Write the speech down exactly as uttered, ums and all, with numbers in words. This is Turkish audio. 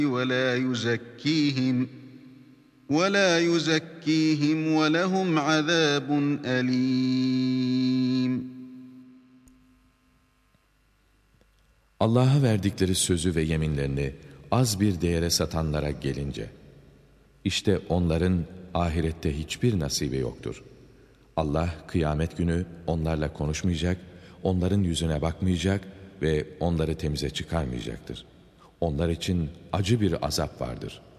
وَلَا يُزَكِّيهِمْ وَلَا يُزَكِّيهِمْ وَلَهُمْ عَذَابٌ أَلِيمٌ. Allah'a verdikleri sözü ve yeminlerini az bir değere satanlara gelince, işte onların ahirette hiçbir nasibi yoktur. Allah kıyamet günü onlarla konuşmayacak, onların yüzüne bakmayacak ve onları temize çıkarmayacaktır. Onlar için acı bir azap vardır.